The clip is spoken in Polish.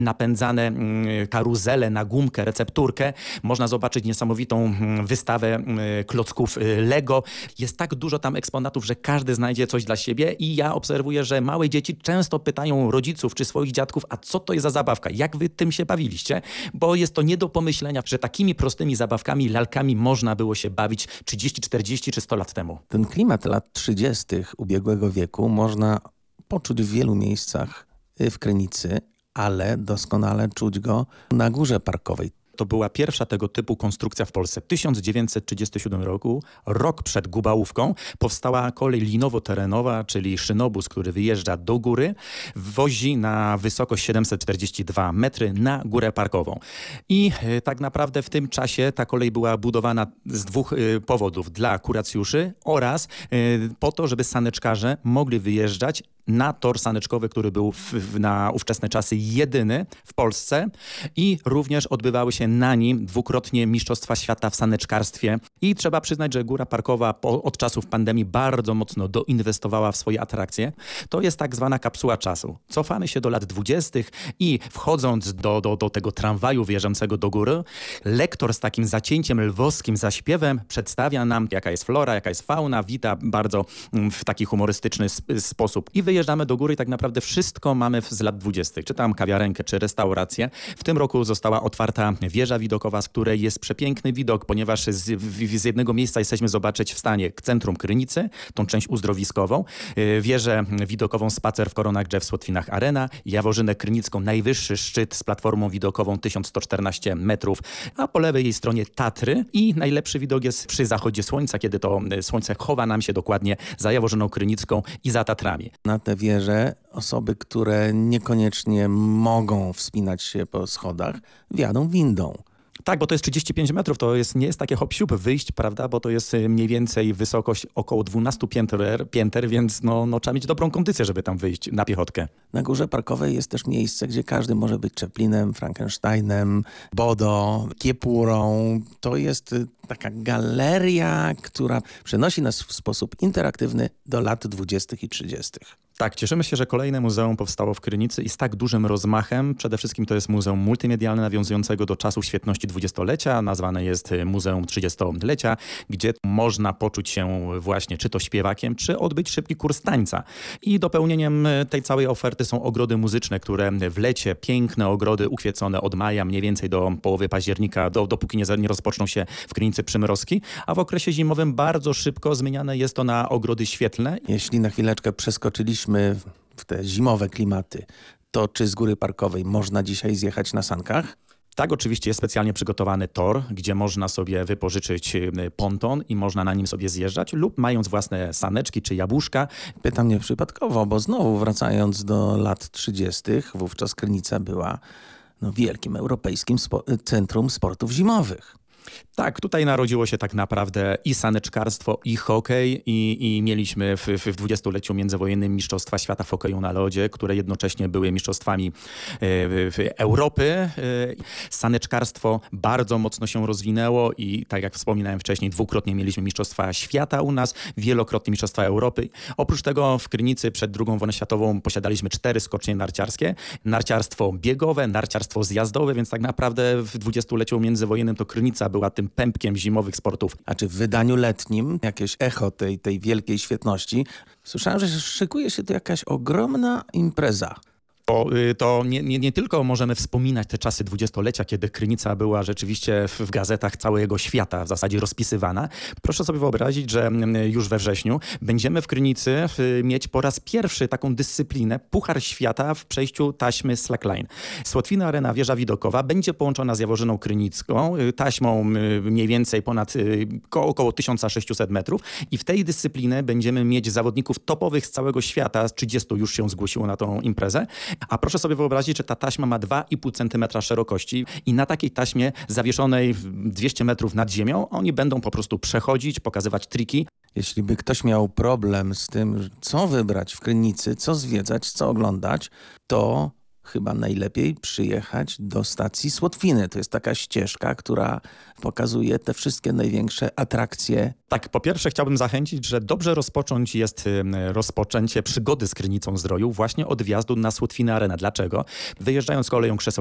napędzane karuzele na gumkę, recepturkę. Można zobaczyć niesamowitą wystawę klocków Lego. Jest tak dużo tam eksponatów, że każdy znajdzie coś dla siebie i ja obserwuję, że małe dzieci często pytają rodziców czy swoich dziadków, a co to jest za zabawka? Jak wy tym się bawiliście? Bo jest to nie do pomyślenia, że takimi prostymi zabawkami, lalkami można było się bawić 30, 40 czy 100 lat temu. Ten klimat lat 30. ubiegłego wieku można poczuć w wielu miejscach w Krynicy, ale doskonale czuć go na Górze Parkowej. To była pierwsza tego typu konstrukcja w Polsce. W 1937 roku, rok przed Gubałówką, powstała kolej linowo-terenowa, czyli szynobus, który wyjeżdża do góry, wozi na wysokość 742 metry na Górę Parkową. I tak naprawdę w tym czasie ta kolej była budowana z dwóch powodów. Dla kuracjuszy oraz po to, żeby saneczkarze mogli wyjeżdżać na tor saneczkowy, który był na ówczesne czasy jedyny w Polsce i również odbywały się na nim dwukrotnie Mistrzostwa Świata w saneczkarstwie. I trzeba przyznać, że Góra Parkowa od czasów pandemii bardzo mocno doinwestowała w swoje atrakcje. To jest tak zwana kapsuła czasu. Cofamy się do lat 20. i wchodząc do tego tramwaju wjeżdżającego do góry, lektor z takim zacięciem lwowskim zaśpiewem przedstawia nam, jaka jest flora, jaka jest fauna, wita bardzo w taki humorystyczny sposób. I wyjeżdżamy do góry i tak naprawdę wszystko mamy z lat 20. Czy tam kawiarenkę, czy restaurację. W tym roku została otwarta wieża widokowa, z której jest przepiękny widok, ponieważ z jednego miejsca jesteśmy zobaczyć w stanie centrum Krynicy, tą część uzdrowiskową, wieżę widokową Spacer w Koronach Drzew w Słotwinach Arena, Jaworzynę Krynicką, najwyższy szczyt z platformą widokową 1114 metrów, a po lewej jej stronie Tatry i najlepszy widok jest przy zachodzie słońca, kiedy to słońce chowa nam się dokładnie za Jaworzyną Krynicką i za Tatrami. Na tę wieżę osoby, które niekoniecznie mogą wspinać się po schodach, wjadą windą. Tak, bo to jest 35 metrów, to nie jest takie hop-siup wyjść, prawda, bo to jest mniej więcej wysokość około 12 pięter, więc trzeba mieć dobrą kondycję, żeby tam wyjść na piechotkę. Na Górze Parkowej jest też miejsce, gdzie każdy może być Chaplinem, Frankensteinem, Bodo, Kiepurą. To jest taka galeria, która przenosi nas w sposób interaktywny do lat 20. i 30. Tak, cieszymy się, że kolejne muzeum powstało w Krynicy i z tak dużym rozmachem. Przede wszystkim to jest muzeum multimedialne nawiązującego do czasów świetności dwudziestolecia. Nazwane jest Muzeum 30-lecia, gdzie można poczuć się właśnie czy to śpiewakiem, czy odbyć szybki kurs tańca. I dopełnieniem tej całej oferty są ogrody muzyczne, które w lecie, piękne ogrody ukwiecone od maja mniej więcej do połowy października, dopóki nie rozpoczną się w Krynicy przymrozki, a w okresie zimowym bardzo szybko zmieniane jest to na ogrody świetlne. Jeśli na chwileczkę przeskoczyliśmy w te zimowe klimaty, to czy z Góry Parkowej można dzisiaj zjechać na sankach? Tak, oczywiście jest specjalnie przygotowany tor, gdzie można sobie wypożyczyć ponton i można na nim sobie zjeżdżać lub mając własne saneczki czy jabłuszka. Pytam nieprzypadkowo, bo znowu wracając do lat 30., wówczas Krynica była wielkim europejskim centrum sportów zimowych. Tak, tutaj narodziło się tak naprawdę i saneczkarstwo, i hokej i mieliśmy w 20-leciu międzywojennym Mistrzostwa Świata w hokeju na lodzie, które jednocześnie były mistrzostwami Europy. Saneczkarstwo bardzo mocno się rozwinęło i tak jak wspominałem wcześniej, dwukrotnie mieliśmy Mistrzostwa Świata u nas, wielokrotnie Mistrzostwa Europy. Oprócz tego w Krynicy przed II wojną światową posiadaliśmy 4 skocznie narciarskie, narciarstwo biegowe, narciarstwo zjazdowe, więc tak naprawdę w 20-leciu międzywojennym to Krynica była tym pępkiem zimowych sportów. A czy w wydaniu letnim jakieś echo tej wielkiej świetności? Słyszałem, że szykuje się tu jakaś ogromna impreza. To nie tylko możemy wspominać te czasy dwudziestolecia, kiedy Krynica była rzeczywiście w gazetach całego świata w zasadzie rozpisywana. Proszę sobie wyobrazić, że już we wrześniu będziemy w Krynicy mieć po raz pierwszy taką dyscyplinę Puchar Świata w przejściu taśmy slackline. Słotwina Arena, wieża widokowa będzie połączona z Jaworzyną Krynicką taśmą mniej więcej około 1600 metrów i w tej dyscyplinie będziemy mieć zawodników topowych z całego świata. 30 już się zgłosiło na tą imprezę. A proszę sobie wyobrazić, że ta taśma ma 2,5 cm szerokości i na takiej taśmie zawieszonej 200 metrów nad ziemią oni będą po prostu przechodzić, pokazywać triki. Jeśli by ktoś miał problem z tym, co wybrać w Krynicy, co zwiedzać, co oglądać, to chyba najlepiej przyjechać do stacji Słotwiny. To jest taka ścieżka, która pokazuje te wszystkie największe atrakcje. Tak, po pierwsze chciałbym zachęcić, że dobrze rozpocząć jest rozpoczęcie przygody z Krynicą Zdroju właśnie od wjazdu na Słotwinę Arenę. Dlaczego? Wyjeżdżając koleją Krzeseł